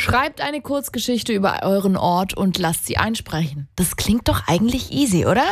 Schreibt eine Kurzgeschichte über euren Ort und lasst sie einsprechen. Das klingt doch eigentlich easy, oder?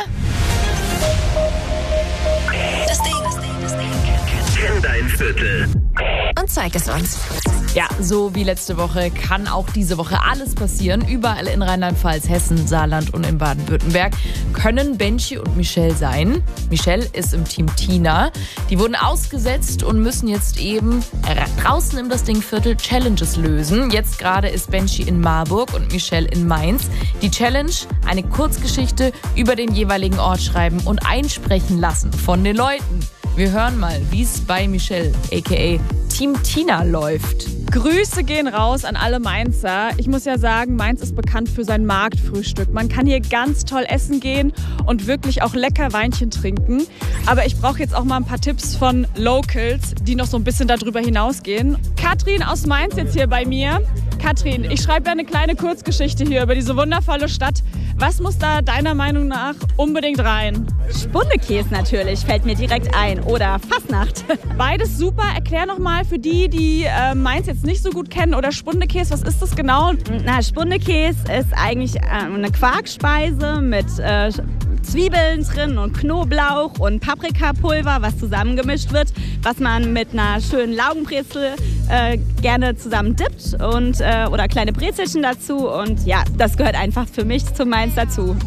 Das Ding. Kenn dein Viertel. Und zeig es uns. Ja, so wie letzte Woche kann auch diese Woche alles passieren. Überall in Rheinland-Pfalz, Hessen, Saarland und in Baden-Württemberg können Benji und Michelle sein. Michelle ist im Team Tina. Die wurden ausgesetzt und müssen jetzt eben draußen im Das Ding-Viertel Challenges lösen. Jetzt gerade ist Benji in Marburg und Michelle in Mainz. Die Challenge, eine Kurzgeschichte über den jeweiligen Ort schreiben und einsprechen lassen von den Leuten. Wir hören mal, wie es bei Michelle, a.k.a. Team Tina, läuft. Grüße gehen raus an alle Mainzer. Ich muss ja sagen, Mainz ist bekannt für sein Marktfrühstück. Man kann hier ganz toll essen gehen und wirklich auch lecker Weinchen trinken. Aber ich brauche jetzt auch mal ein paar Tipps von Locals, die noch so ein bisschen darüber hinausgehen. Katrin aus Mainz jetzt hier bei mir. Katrin, ich schreibe ja eine kleine Kurzgeschichte hier über diese wundervolle Stadt. Was muss da deiner Meinung nach unbedingt rein? Spundekäse natürlich, fällt mir direkt ein. Oder Fasnacht. Beides super. Erklär noch mal für die Mainz jetzt nicht so gut kennen. Oder Spundekäse, was ist das genau? Na, Spundekäse ist eigentlich eine Quarkspeise mit Zwiebeln drin und Knoblauch und Paprikapulver, was zusammengemischt wird, was man mit einer schönen Laugenbrezel gerne zusammen dippt und oder kleine Brezelchen dazu. Und ja, das gehört einfach für mich zu Mainz dazu.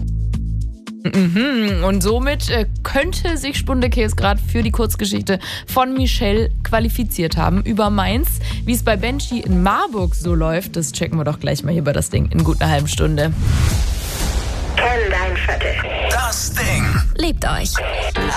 Und somit könnte sich Spundekäse gerade für die Kurzgeschichte von Michelle qualifiziert haben über Mainz. Wie es bei Benji in Marburg so läuft, das checken wir doch gleich mal hier bei Das Ding in gut einer halben Stunde. Kenn dein Viertel. Das Ding. Liebt euch.